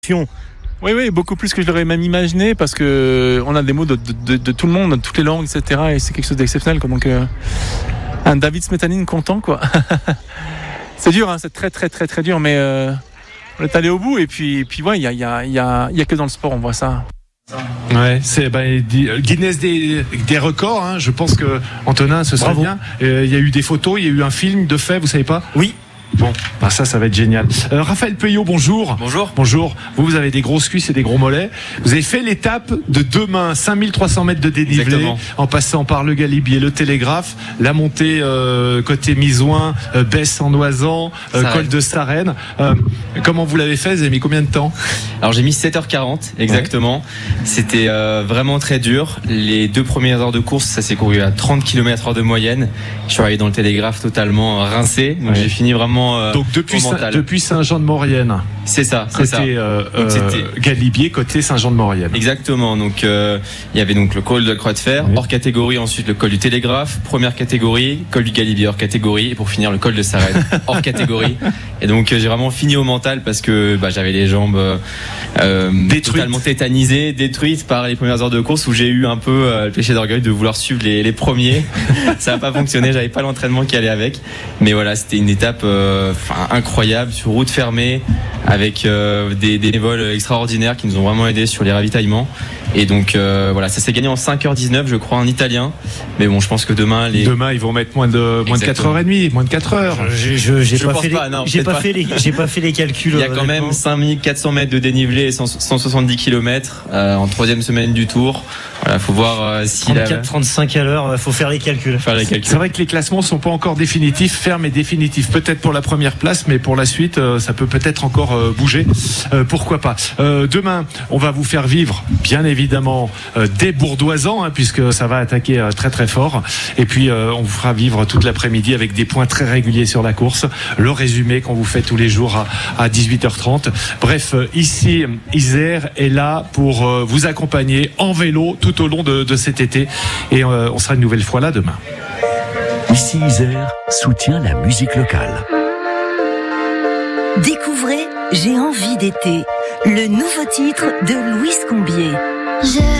Oui, oui, beaucoup plus que je l'aurais même imaginé parce que on a des mots de tout le monde, de toutes les langues, etc. Et c'est quelque chose d'exceptionnel, quoi. Donc, un David Smetanine content, quoi. C'est dur, hein, c'est très, très, très, très dur, mais on est allé au bout. Et puis ouais, il y a que dans le sport on voit ça. Ouais, c'est Guinness des records. Hein, je pense que Antonin, ce serait bien. Il y a eu des photos, il y a eu un film de fait, vous savez pas ? Oui. Bon, ça va être génial. Raphaël Peuillot, bonjour. Bonjour. Vous avez des grosses cuisses et des gros mollets. Vous avez fait l'étape de demain, 5300 mètres de dénivelé. Exactement. En passant par le Galibier, le Télégraphe, la montée côté Misoing, Besse en Oisans, col de Sarenne. Comment vous l'avez fait ? Vous avez mis combien de temps ? Alors j'ai mis 7h40 exactement. Ouais. C'était vraiment très dur. Les 2 premières heures de course, ça s'est couru à 30 km/h de moyenne. Je suis arrivé dans le Télégraphe totalement rincé. Donc j'ai fini vraiment donc depuis Saint-Jean-de-Maurienne. C'est ça. Côté Galibier, côté Saint-Jean-de-Maurienne. Exactement. Donc il y avait donc le col de la Croix de Fer, hors catégorie, ensuite le col du Télégraphe, première catégorie, col du Galibier hors catégorie, et pour finir le col de Sarenne hors catégorie. Et donc j'ai vraiment fini au mental parce que j'avais les jambes totalement tétanisées, détruites par les premières heures de course où j'ai eu un peu le péché d'orgueil de vouloir suivre les premiers. Ça n'a pas fonctionné, j'avais pas l'entraînement qui allait avec. Mais voilà, c'était une étape incroyable sur route fermée avec des bénévoles extraordinaires qui nous ont vraiment aidés sur les ravitaillements. Et donc voilà, ça s'est gagné en 5h19 je crois en italien. Mais bon, je pense que demain ils vont mettre moins de 4h30, moins de 4 heures. J'ai pas fait les calculs. Il y a quand même 5400 mètres de dénivelé et 170 km en 3e semaine du Tour. Voilà, faut voir si 34-35 à l'heure, faut faire les calculs. C'est vrai que les classements sont pas encore définitifs, fermes et définitifs. Peut-être pour la première place, mais pour la suite, ça peut peut-être encore bouger. Pourquoi pas. Demain, on va vous faire vivre, bien évidemment, des Bourdoisans, puisque ça va attaquer très très fort. Et puis, on vous fera vivre toute l'après-midi avec des points très réguliers sur la course. Le résumé qu'on vous fait tous les jours à 18h30. Bref, ici, Isère est là pour vous accompagner en vélo tout au long de cet été. Et on sera une nouvelle fois là demain. Ici Isère soutient la musique locale. Découvrez J'ai envie d'été, le nouveau titre de Louise Combier.